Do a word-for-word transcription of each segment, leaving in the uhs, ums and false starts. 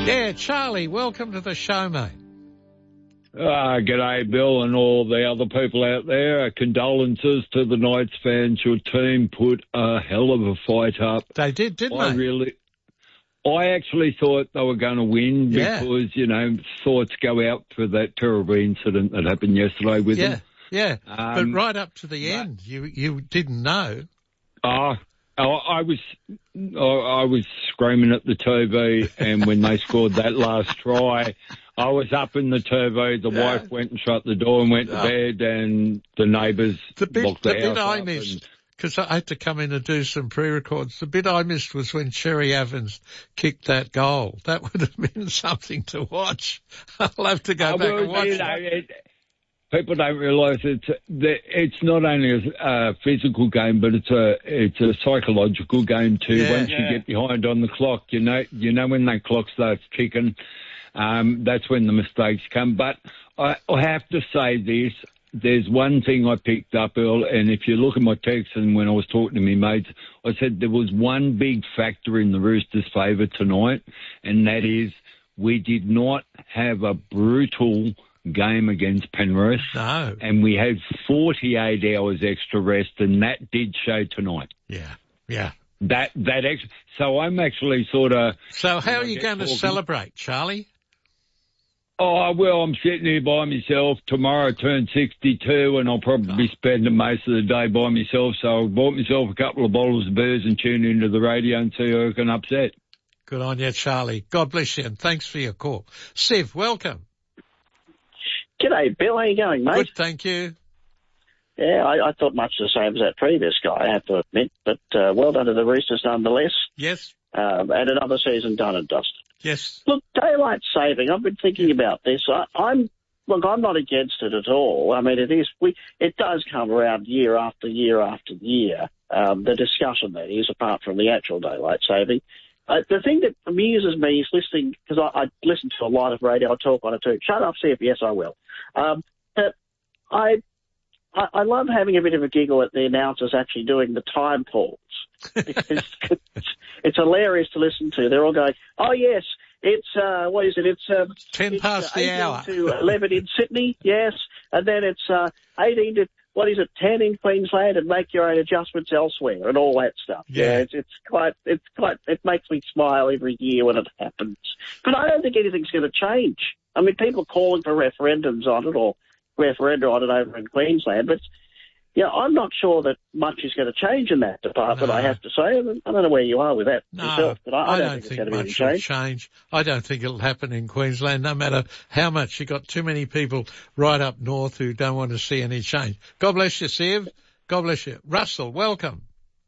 Yeah, Charlie, welcome to the show, mate. Uh, g'day, Bill, and all the other people out there. Uh, condolences to the Knights fans. Your team put a hell of a fight up. They did, didn't I they? really, I actually thought they were going to win Yeah. because, you know, thoughts go out for that terrible incident that happened yesterday with Yeah, them. yeah. Um, but right up to the but- end, you you didn't know. Uh, I, I was I, I was screaming at the T V, and when they scored that last try, I was up in the T V. The Yeah. wife went and shut the door and went to Oh. bed, and the neighbours The bit, locked the the, bit house I up missed, and- because I had to come in and do some pre-records, the bit I missed was when Sherry Evans kicked that goal. That would have been something to watch. I'll have to go I back will, and watch you it. know, it. People don't realise it's that it's not only a uh, physical game, but it's a it's a psychological game too. Yeah. Once Yeah. you get behind on the clock, you know you know when that clock starts ticking, um, that's when the mistakes come. But I, I have to say this: there's one thing I picked up, Earl, and if you look at my text and when I was talking to my mates, I said there was one big factor in the Roosters' favour tonight, and that is we did not have a brutal game against Penrith. No. And we had forty-eight hours extra rest, and that did show tonight. Yeah, yeah. That that ex- so I'm actually sort of. So how I are you get going to talking- celebrate, Charlie? Oh well, I'm sitting here by myself. Tomorrow I turn sixty-two, and I'll probably be spending most of the day by myself. So I bought myself a couple of bottles of booze and tuned into the radio and see who I can upset. Good on you, Charlie. God bless you, and thanks for your call. Siv, welcome. G'day, Bill. How you going, mate? Good, thank you. Yeah, I, I thought much the same as that previous guy, I have to admit. But uh, well done to the Roosters nonetheless. Yes, Um, and another season done and dusted. yes. Look, daylight saving, I've been thinking about this. I, I'm Look, I'm not against it at all. I mean, it is. We it does come around year after year after year. Um, the discussion that is, apart from the actual daylight saving. Uh, the thing that amuses me is listening, because I, I listen to a lot of radio. I talk on it too. Shut up, Steve. Yes, I will. Um, but I, I I love having a bit of a giggle at the announcers actually doing the time calls. Because it's, it's hilarious to listen to. They're all going, oh, yes, it's, uh, what is it? It's um, Ten it's, past uh, the eighteen hour. to eleven in Sydney, yes. And then it's uh, eighteen to, what is it, ten in Queensland, and make your own adjustments elsewhere and all that stuff. Yeah. it's, it's quite, it's quite, it makes me smile every year when it happens. But I don't think anything's going to change. I mean, people are calling for referendums on it or referenda on it over in Queensland, but yeah, I'm not sure that much is going to change in that department, No. I have to say. I don't know where you are with that No, yourself, but I, I, I don't, don't think, think it's going to be any much will change. change. I don't think it'll happen in Queensland, no matter how much. You've got too many people right up north who don't want to see any change. God bless you, Siv. God bless you. Russell, welcome.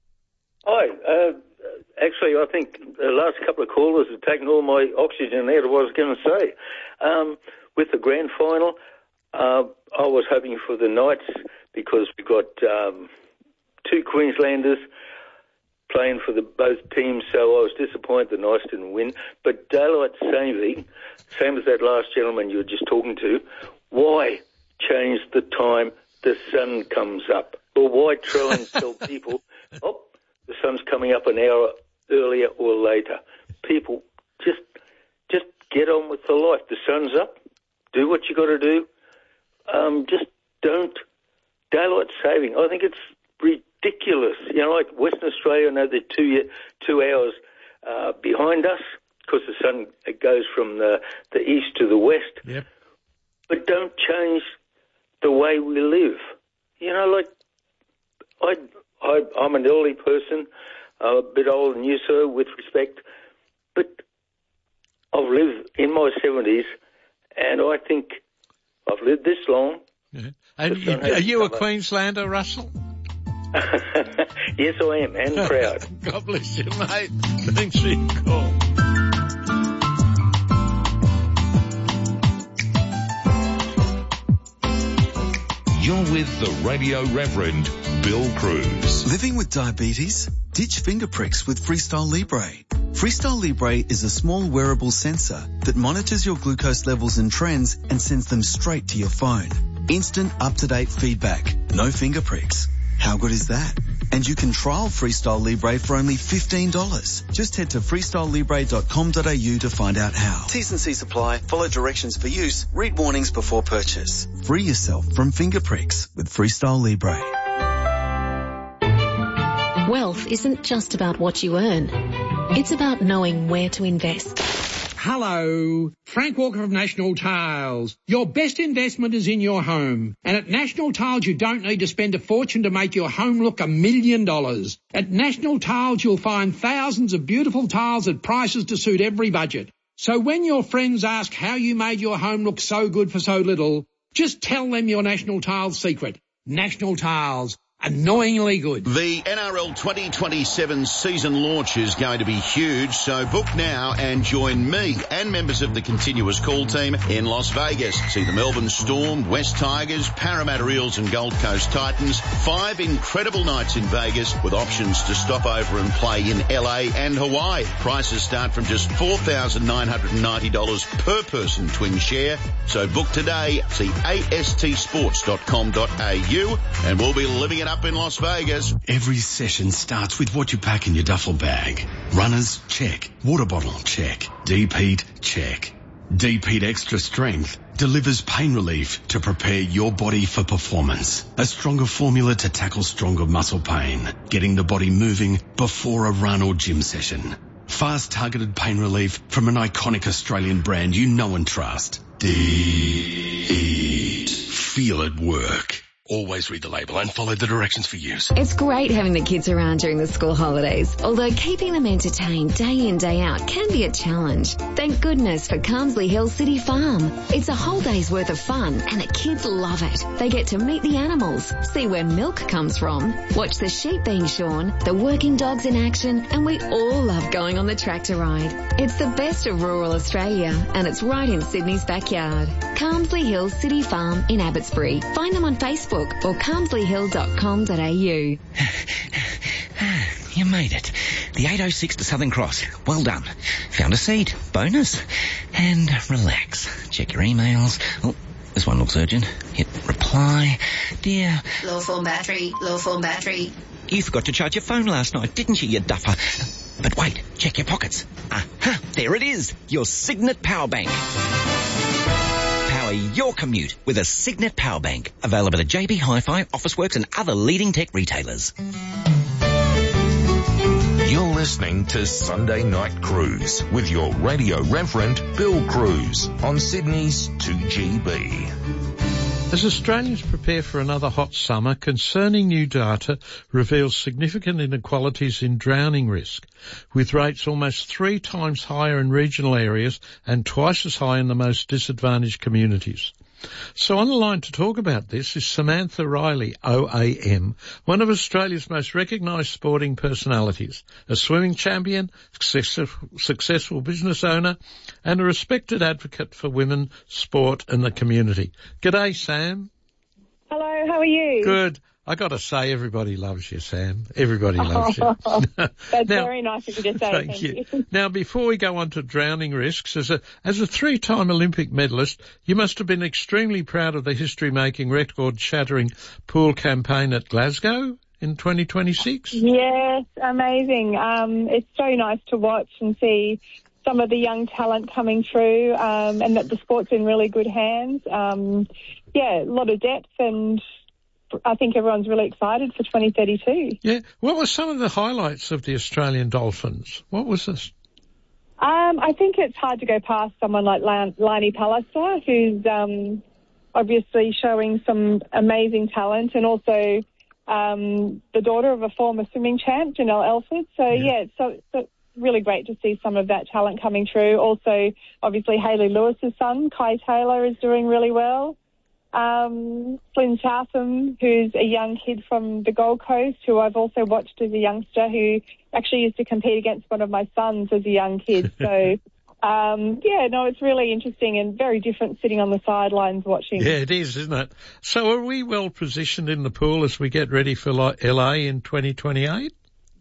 Hi. Uh, actually, I think the last couple of callers have taken all my oxygen out of what I was going to say. Um, with the grand final, uh, I was hoping for the Knights because we got um, two Queenslanders playing for the both teams, so I was disappointed the Knights didn't win. But daylight saving, same as that last gentleman you were just talking to, why change the time the sun comes up? Or why try and tell people, oh, the sun's coming up an hour earlier or later? People, just just get on with the life. The sun's up. Do what you got to do. Um, just don't. Daylight saving, I think it's ridiculous. You know, like Western Australia, I know they're two, two hours uh, behind us because the sun it goes from the, the east to the west. Yep. But don't change the way we live. You know, like, I, I, I'm an elderly person, uh, a bit older than you, sir, with respect, but I've lived in my seventies, and I think I've lived this long. Yeah. And The you, sun has are you a come up. Queenslander, Russell? Yes, I am, and proud. God bless you, mate. Thanks for your call. You're with the Radio Reverend Bill Cruz. Living with diabetes? Ditch finger pricks with Freestyle Libre. Freestyle Libre is a small wearable sensor that monitors your glucose levels and trends and sends them straight to your phone. Instant up-to-date feedback. No finger pricks. How good is that? And you can trial Freestyle Libre for only fifteen dollars. Just head to freestyle libre dot com dot a u to find out how. T's and C's apply. Follow directions for use. Read warnings before purchase. Free yourself from finger pricks with Freestyle Libre. Wealth isn't just about what you earn. It's about knowing where to invest. Hello, Frank Walker of National Tiles. Your best investment is in your home. And at National Tiles, you don't need to spend a fortune to make your home look a million dollars. At National Tiles, you'll find thousands of beautiful tiles at prices to suit every budget. So when your friends ask how you made your home look so good for so little, just tell them your National Tiles secret. National Tiles. Annoyingly good. The N R L twenty twenty-seven season launch is going to be huge, so book now and join me and members of the Continuous Call team in Las Vegas. See the Melbourne Storm, West Tigers, Parramatta Eels and Gold Coast Titans. Five incredible nights in Vegas with options to stop over and play in L A and Hawaii. Prices start from just four thousand nine hundred ninety dollars per person twin share. So book today. See a s t sports dot com dot a u and we'll be living it up in Las Vegas. Every session starts with what you pack in your duffel bag. Runners, check. Water bottle, check. Deep-Heat, check. Deep-Heat Extra Strength delivers pain relief to prepare your body for performance. A stronger formula to tackle stronger muscle pain. Getting the body moving before a run or gym session. Fast targeted pain relief from an iconic Australian brand you know and trust. Deep-Heat. Feel it work. Always read the label and follow the directions for use. It's great having the kids around during the school holidays, although keeping them entertained day in, day out can be a challenge. Thank goodness for Carmsley Hill City Farm. It's a whole day's worth of fun and the kids love it. They get to meet the animals, see where milk comes from, watch the sheep being shorn, the working dogs in action, and we all love going on the tractor ride. It's the best of rural Australia and it's right in Sydney's backyard. Carmsley Hill City Farm in Abbotsbury. Find them on Facebook or carmsley hill dot com dot a u. You made it. The eight oh six to Southern Cross. Well done. Found a seat. Bonus. And relax. Check your emails. Oh, this one looks urgent. Hit reply. Dear. Low form battery. Low form battery. You forgot to charge your phone last night, didn't you, you duffer? But wait. Check your pockets. Aha. There it is. Your Signet Power Bank. Your commute with a Signet Power Bank. Available at J B Hi-Fi, Officeworks and other leading tech retailers. You're listening to Sunday Night Cruise with your radio reverend Bill Cruz on Sydney's two G B. As Australians prepare for another hot summer, concerning new data reveals significant inequalities in drowning risk, with rates almost three times higher in regional areas and twice as high in the most disadvantaged communities. So on the line to talk about this is Samantha Riley, O A M, one of Australia's most recognised sporting personalities, a swimming champion, successful, successful business owner, and a respected advocate for women, sport and the community. G'day, Sam. Hello, how are you? Good. I got to say, everybody loves you, Sam. Everybody loves oh, you. That's now, very nice of you to say. Thank, thank you. you. Now, before we go on to drowning risks, as a as a three-time Olympic medalist, you must have been extremely proud of the history-making, record-shattering pool campaign at Glasgow in twenty twenty-six. Yes, amazing. Um, it's so nice to watch and see some of the young talent coming through, um, and that the sport's in really good hands. Um, yeah, a lot of depth, and I think everyone's really excited for twenty thirty-two. Yeah. What were some of the highlights of the Australian Dolphins? What was this? Um, I think it's hard to go past someone like Laini Pallister, who's um, obviously showing some amazing talent, and also um, the daughter of a former swimming champ, Janelle Elford. So, yeah, yeah it's so, so really great to see some of that talent coming through. Also, obviously, Hayley Lewis's son, Kai Taylor, is doing really well. Um, Flynn Chatham, who's a young kid from the Gold Coast, who I've also watched as a youngster, who actually used to compete against one of my sons as a young kid. So, um, yeah, no, it's really interesting and very different sitting on the sidelines watching. Yeah, it is, isn't it? So are we well positioned in the pool as we get ready for L A in twenty twenty-eight?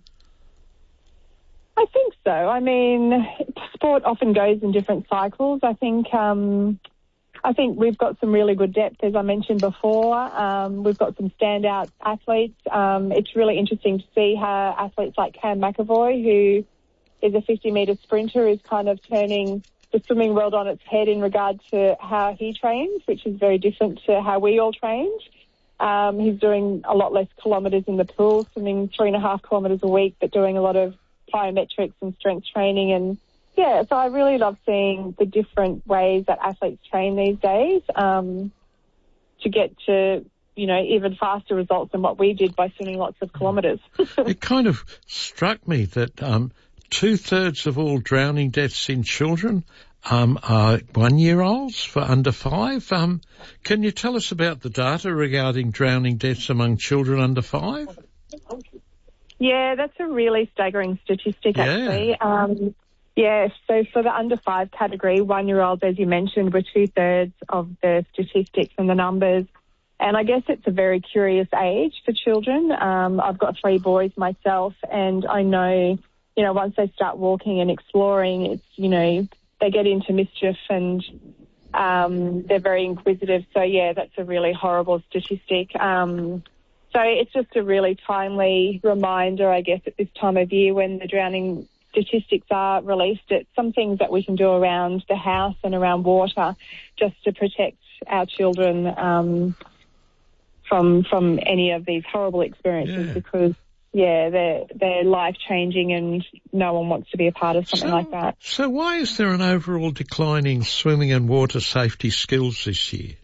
I think so. I mean, sport often goes in different cycles. I think... Um, I think we've got some really good depth, as I mentioned before. Um, we've got some standout athletes. Um, it's really interesting to see how athletes like Cam McAvoy, who is a fifty-metre sprinter, is kind of turning the swimming world on its head in regard to how he trains, which is very different to how we all trained. Um, he's doing a lot less kilometres in the pool, swimming three and a half kilometres a week, but doing a lot of plyometrics and strength training. And, yeah, so I really love seeing the different ways that athletes train these days um, to get to, you know, even faster results than what we did by swimming lots of kilometres. It kind of struck me that um, two-thirds of all drowning deaths in children Um, are one-year-olds for under five. Um, can you tell us about the data regarding drowning deaths among children under five? Yeah, that's a really staggering statistic, Yeah. actually. Um, yeah, so for the under five category, one-year-olds, as you mentioned, were two-thirds of the statistics and the numbers. And I guess it's a very curious age for children. Um, I've got three boys myself, and I know, you know, once they start walking and exploring, it's, you know, they get into mischief and um, they're very inquisitive. So, yeah, that's a really horrible statistic. Um, so it's just a really timely reminder, I guess, at this time of year when the drowning statistics are released. It's some things that we can do around the house and around water just to protect our children um, from from any of these horrible experiences Yeah. because, yeah, they're, they're life-changing and no one wants to be a part of something So- like that. So why is there an overall decline in swimming and water safety skills this year?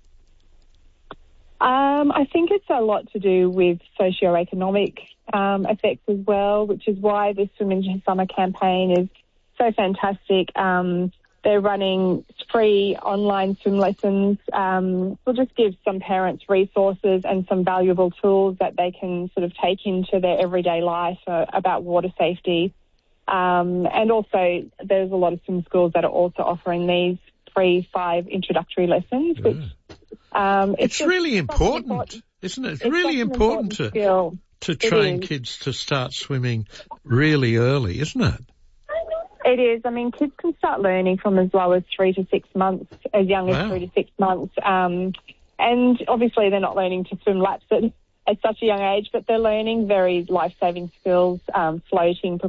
Um, I think it's a lot to do with socioeconomic um, effects as well, which is why this Swim Into Summer campaign is so fantastic. Um, they're running free online swim lessons. Um, we'll just give some parents resources and some valuable tools that they can sort of take into their everyday life uh, about water safety. Um, and also there's a lot of swim schools that are also offering these free five introductory lessons, which um, It's, just really such an important, important- isn't it? It's, it's really such an important, important to skill. to It train is. kids to start swimming really early, isn't it? It is. I mean, kids can start learning from as low as three to six months, as young as Wow. three to six months. Um, and obviously they're not learning to swim laps at, at such a young age, but they're learning very life-saving skills, um, floating,